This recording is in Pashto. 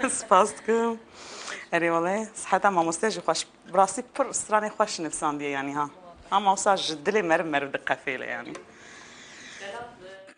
سپاس دکم اری والله صحتا مامۆستا جی خوش براسی پر استرانی خوش نفساندیه یعنی ها مامۆستا ji dilê me re dikefêle yani